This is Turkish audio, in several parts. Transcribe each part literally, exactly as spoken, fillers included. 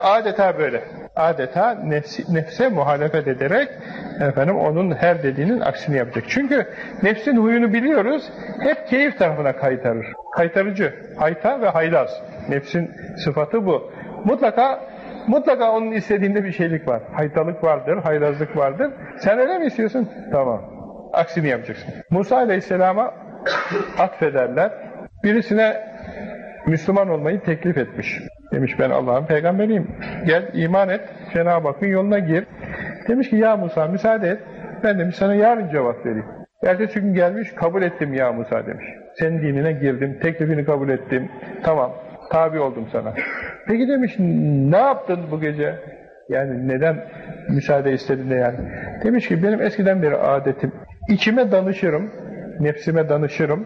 Adeta böyle. Adeta nefsi, nefse muhalefet ederek efendim onun her dediğinin aksini yapacak. Çünkü nefsin huyunu biliyoruz. Hep keyif tarafına kaytarır. Kaytarıcı. Hayta ve haylaz. Nefsin sıfatı bu. Mutlaka mutlaka onun istediğinde bir şeylik var. Haytalık vardır, haylazlık vardır. Sen öyle mi istiyorsun? Tamam. Aksini yapacaksın. Musa Aleyhisselam'a atfederler. Birisine Müslüman olmayı teklif etmiş. Demiş ben Allah'ın peygamberiyim. Gel iman et, Cenab-ı Hakk'ın yoluna gir. Demiş ki ya Musa müsaade et. Ben demiş sana yarın cevap vereyim. Ertesi gün gelmiş kabul ettim ya Musa demiş. Senin dinine girdim, teklifini kabul ettim. Tamam, tabi oldum sana. Peki demiş ne yaptın bu gece? Yani neden müsaade istedin de yani? Demiş ki benim eskiden beri adetim. İçime danışırım, nefsime danışırım.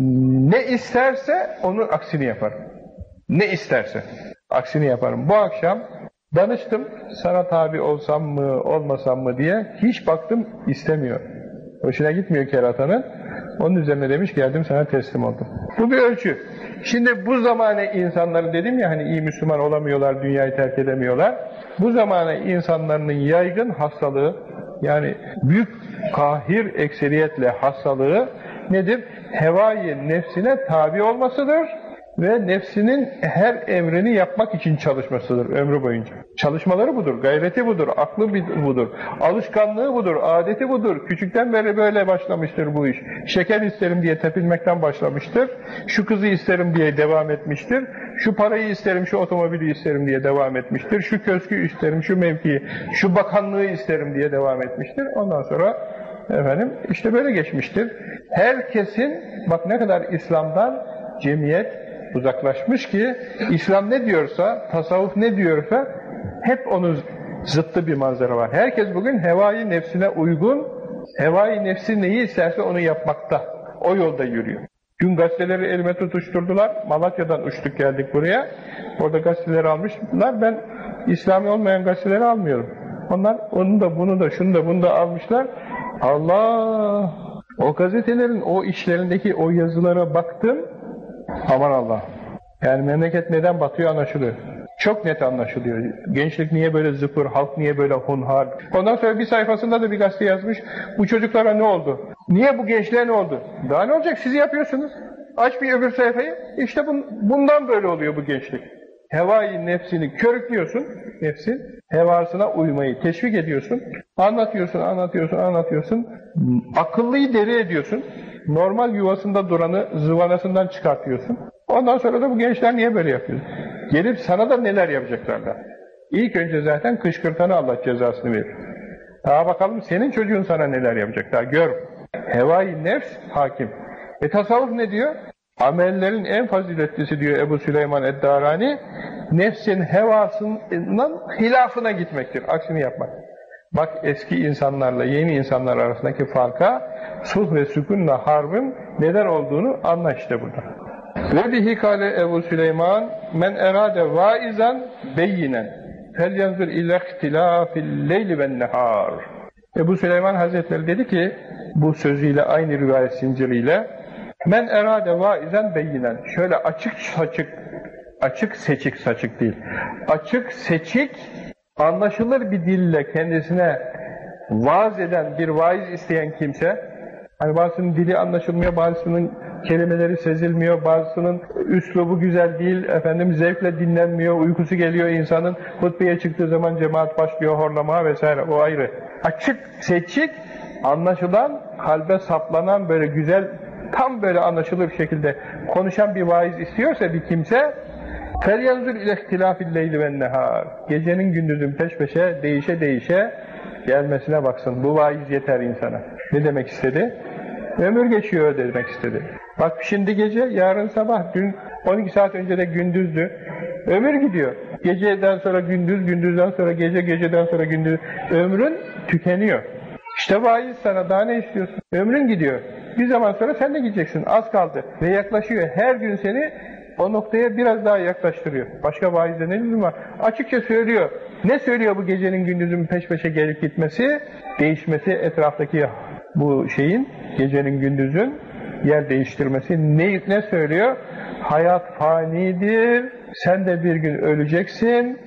Ne isterse onun aksini yaparım. Ne isterse aksini yaparım. Bu akşam danıştım sana tabi olsam mı olmasam mı diye. Hiç baktım istemiyor. Hoşuna gitmiyor keratanın. Onun üzerine demiş geldim sana teslim oldum. Bu bir ölçü. Şimdi bu zamane insanları dedim ya hani iyi Müslüman olamıyorlar, dünyayı terk edemiyorlar. Bu zamane insanların yaygın hastalığı yani büyük kahir ekseriyetle hastalığı nedir? Hevai nefsine tabi olmasıdır ve nefsinin her emrini yapmak için çalışmasıdır ömrü boyunca. Çalışmaları budur, gayreti budur, aklı budur, alışkanlığı budur, adeti budur. Küçükten beri böyle başlamıştır bu iş. Şeker isterim diye tepinmekten başlamıştır. Şu kızı isterim diye devam etmiştir. Şu parayı isterim, şu otomobili isterim diye devam etmiştir. Şu köşkü isterim, şu mevkiyi, şu bakanlığı isterim diye devam etmiştir. Ondan sonra efendim işte böyle geçmiştir. Herkesin bak ne kadar İslam'dan cemiyet uzaklaşmış ki İslam ne diyorsa, tasavvuf ne diyorsa hep onun zıttı bir manzara var. Herkes bugün hevai nefsine uygun, hevai nefsi neyi isterse onu yapmakta. O yolda yürüyor. Dün gazeteleri elime tutuşturdular. Malatya'dan uçtuk geldik buraya. Orada gazeteleri almışlar. Ben İslami olmayan gazeteleri almıyorum. Onlar onu da bunu da şunu da bunu da almışlar. Allah! O gazetelerin o işlerindeki o yazılara baktım. Aman Allah! Yani memleket neden batıyor anlaşılıyor. Çok net anlaşılıyor. Gençlik niye böyle zıpır, halk niye böyle hunhar. Ondan sonra bir sayfasında da bir gazete yazmış. Bu çocuklara ne oldu? Niye bu gençliğe ne oldu? Daha ne olacak? Siz yapıyorsunuz. Aç bir öbür sayfayı. İşte bun, bundan böyle oluyor bu gençlik. Hevai nefsini körüklüyorsun. Nefsin hevasına uymayı teşvik ediyorsun. Anlatıyorsun, anlatıyorsun, anlatıyorsun. Akıllıyı deli ediyorsun. Normal yuvasında duranı zıvanasından çıkartıyorsun. Ondan sonra da bu gençler niye böyle yapıyor? Gelip sana da neler yapacaklarlar. İlk önce zaten kışkırtanı Allah cezasını verir. Daha bakalım senin çocuğun sana neler yapacak. Daha gör. Hevai nefs hakim. E tasavvuf ne diyor? Amellerin en faziletlisi diyor Ebu Süleyman Eddarani, nefsin hevasının hilafına gitmektir. Aksini yapmak. Bak eski insanlarla yeni insanlar arasındaki farka, sulh ve sükunla harbın neden olduğunu anla işte burada. Ve bihi kâle Ebu Süleyman, men erâde vaizan beyyinen, felyanzur ila ihtilâfil leyli ven nehâr. Ebu Süleyman Hazretleri dedi ki, bu sözüyle aynı rivayet zinciriyle, men erâde vaizan beyyinen, şöyle açık saçık, açık seçik saçık değil, açık seçik, anlaşılır bir dille kendisine vaaz eden, bir vaiz isteyen kimse, hani bazısının dili anlaşılmıyor, bazısının kelimeleri sezilmiyor, bazısının üslubu güzel değil, efendim zevkle dinlenmiyor, uykusu geliyor insanın, hutbeye çıktığı zaman cemaat başlıyor horlamaya vesaire, o ayrı. Açık, seçik, anlaşılan, kalbe saplanan böyle güzel, tam böyle anlaşılır bir şekilde konuşan bir vaiz istiyorsa bir kimse, فَلْيَنْزُرْ اِلَى اخْتِلَافِ اللَّيْلِ وَالنَّهَارِ Gecenin gündüzün peş peşe, değişe değişe gelmesine baksın. Bu vaiz yeter insana. Ne demek istedi? Ömür geçiyor demek istedi. Bak şimdi gece, yarın sabah, dün on iki saat önce de gündüzdü. Ömür gidiyor. Geceden sonra gündüz, gündüzden sonra gece, geceden sonra gündüz. Ömrün tükeniyor. İşte vaiz sana, daha ne istiyorsun? Ömrün gidiyor. Bir zaman sonra sen de gideceksin. Az kaldı. Ve yaklaşıyor. Her gün seni o noktaya biraz daha yaklaştırıyor. Başka vaizde ne lüzum var? Açıkça söylüyor. Ne söylüyor bu gecenin gündüzün peş peşe gelip gitmesi? Değişmesi, etraftaki bu şeyin, gecenin gündüzün yer değiştirmesi. Ne, ne söylüyor? Hayat fanidir. Sen de bir gün öleceksin.